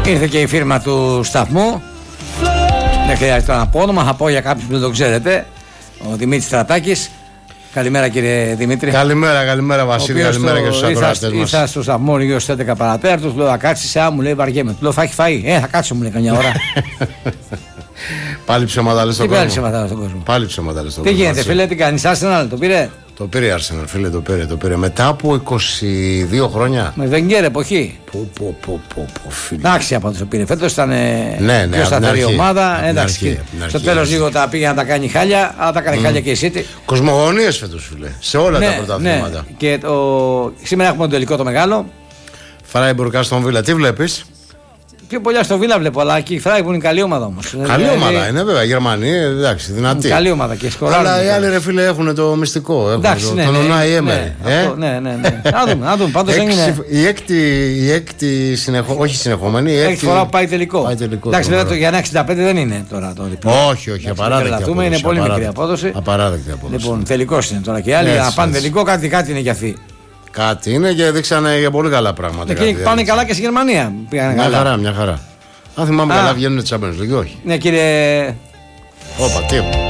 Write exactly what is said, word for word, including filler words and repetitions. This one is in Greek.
Ήρθε και η φίρμα του σταθμού. Δεν χρειάζεται να πω όνομα, θα πω για κάποιους που δεν το ξέρετε. Ο Δημήτρης Στρατάκης. Καλημέρα κύριε Δημήτρη. Καλημέρα, καλημέρα Βασίλη, καλημέρα και στους ακροατές μας. Ήρθα στο σταθμό γύρω στις έντεκα παρατέταρτο, του λέω θα κάτσεις, α, μου λέει βαριέμαι. Του λέω θα έχει φαΐ. Ε, θα κάτσω, μου λέει καμιά ώρα. Πάλι ψέματα λες στον κόσμο. Πάλι ψέματα στον κόσμο. Πάλι ψέματα λες στον κόσμο. Τι κόσμο. γίνεται, φίλε, τι κάνεις, Arsenal, το πήρε. Το πήρε η Arsenal, φίλε, το πήρε, το πήρε. Μετά από είκοσι δύο χρόνια. Με Wenger εποχή. Πω, πω, πω, πω, πω, φίλε. Εντάξει, από το πήρε. Φέτος ήταν ναι, ναι, πιο σταθερή ομάδα. Εντάξει, στο τέλος λίγο τα πήγε να τα κάνει χάλια, αλλά τα κάνει mm. χάλια και η City. Κοσμογονίες φέτος, φίλε. Σε όλα ναι, τα πρωταθλήματα. Ναι. Και το... σήμερα έχουμε το τελικό το μεγάλο. Φράιμπουργκ στον Βίλα, τι βλέπεις? Πιο πολλά στο Βίλα βλέπω, αλλά και η Φράιμπουργκ είναι καλή ομάδα όμως. Καλή δηλαδή, ομάδα είναι, βέβαια. Γερμανοί, εντάξει, δυνατή. Καλή ομάδα και σκοράρουν. Αλλά οι άλλοι ρε φίλε έχουν το μυστικό. Έχουν εντάξει, το, ναι, τον ναι, Ονάι ναι, Έμερι. Ναι, ε? αυτό, ναι, ναι, ναι. Να δούμε, να δούμε. Πάντως Έξι, έγινε. Η έκτη, η έκτη συνεχο, όχι συνεχόμενη. Η έκτη, έκτη φορά που πάει τελικό. Πάει τελικό εντάξει, βέβαια το για ένα εξήντα πέντε δεν είναι τώρα το διπλό. Όχι, όχι, απαράδεκτη απόδοση. Είναι πολύ μικρή απόδοση. Απαράδεκτη απόδοση. Λοιπόν, τελικός είναι τώρα και οι άλλοι. Να πάνε τελικό, κάτι, κάτι είναι για αυτοί. Κάτι είναι και δείξανε για πολύ καλά πράγματα. Και πάνε καλά και στη Γερμανία. Μια χαρά, μια χαρά. Αν θυμάμαι καλά, βγαίνουν Champions League, όχι. Ναι, κύριε. Όπα, τι.